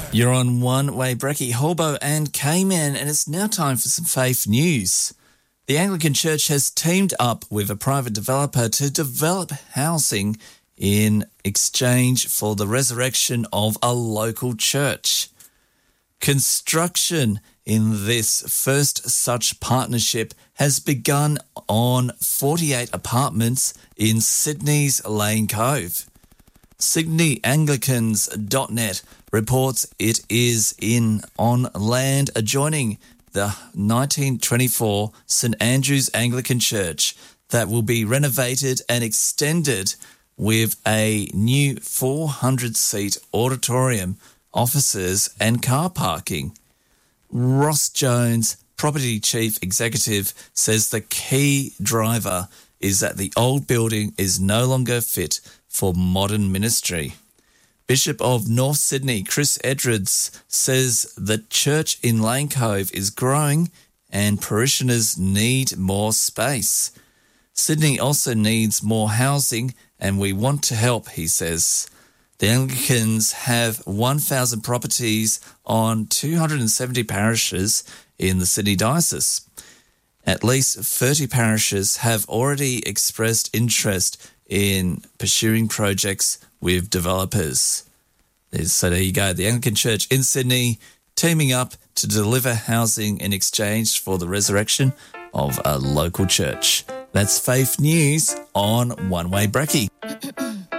You're on One Way Brekkie, Holbo and Cayman, and it's now time for some faith news. The Anglican Church has teamed up with a private developer to develop housing in exchange for the resurrection of a local church. Construction in this first such partnership has begun on 48 apartments in Sydney's Lane Cove. SydneyAnglicans.net reports it is on land adjoining the 1924 St Andrew's Anglican Church that will be renovated and extended with a new 400-seat auditorium, offices and car parking. Ross Jones, Property Chief Executive, says the key driver is that the old building is no longer fit for modern ministry. Bishop of North Sydney, Chris Edwards, says the church in Lane Cove is growing and parishioners need more space. Sydney also needs more housing and we want to help, he says. The Anglicans have 1,000 properties on 270 parishes in the Sydney Diocese. At least 30 parishes have already expressed interest in pursuing projects with developers. So there you go, the Anglican Church in Sydney teaming up to deliver housing in exchange for the resurrection of a local church. That's Faith News on One Way Brekkie.